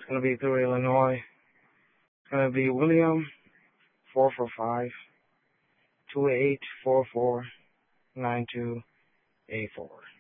going to be through Illinois. It's going to be William 445-2844-9284.